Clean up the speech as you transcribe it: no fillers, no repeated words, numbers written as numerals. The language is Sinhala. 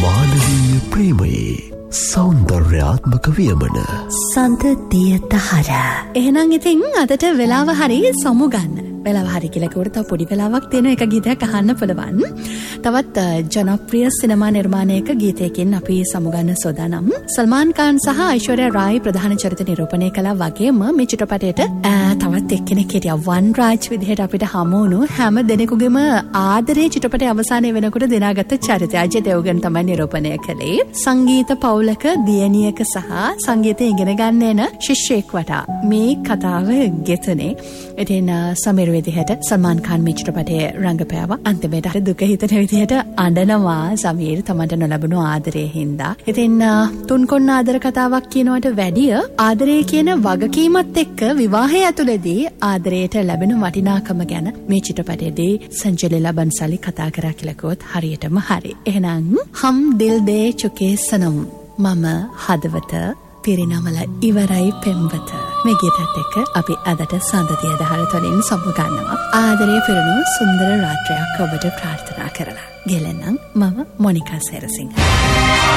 මානවීය ප්‍රේමයේ සෞන්දර්යාත්මක වියමන සන්තතිය තහර. එහෙනම් ඉතින් අදට වෙලාව හරි සමු ගන්න. වෙලාව හරි කියලා කිව්වට තව පොඩි වෙලාවක් තියෙන එක ගීතයක් අහන්න පුළුවන්. තවත් ජනප්‍රිය සිනමා නිර්මාණයක ගීතයකින් අපි සමු ගන්න සෝදානම්. සල්මාන් ખાන් සහ ඓශ්වර්යා රායි ප්‍රධාන චරිත නිරූපණය කළා වගේම මේ චිත්‍රපටයට තවත් එක්කෙනෙක් හිටියා වන් රාජ් විදිහට අපිට හමු වුණු හැම දෙනෙකුගේම ආදරේ චිත්‍රපටයේ අවසානයේ වෙනකොට දෙනාගත්ත චරිතය අජය දෙව්ගන් තමයි නිරූපණය කළේ. සංගීත පවුලක දියණියක සහ සංගීතය ඉගෙන ගන්න එන ශිෂ්‍යෙක් වටා මේ කතාව ගෙතනේ. ඉතින් සමීර විදිහට සල්මාන් ખાන් මේ චිත්‍රපටයේ රංගපෑවා. අන්තිමට දුක හිතෙන විදිහට අඬනවා සමීර තමන්ට නොලැබුණු ආදරේ හින්දා. ඉතින් තුන්කොන්න ආදර කතාවක් කියනවට වැඩිය ආදරේ කියන වගකීමත් එක්ක විවාහය ඇතුළේදී ආදරයට ලැබෙන වටිනාකම ගැන මේ චිත්‍රපටයේදී සංජලිලා බන්සලි කතා කරා කියලා කිව්වොත් හරියටම හරි. එහෙනම් හම් දිල් දේ චුකේ සනම් මම හදවත පිරිනමල ඉවරයි පෙම්වත මේ ගීතත් එක්ක අපි අදට සඳතිය දහර තුළින් සමු ගන්නවා. ආදරය පිරුණු සුන්දර රාත්‍රියක් ඔබට ප්‍රාර්ථනා කරලා ගෙලෙන්නම් මම මොනිකා සේරසිංහ.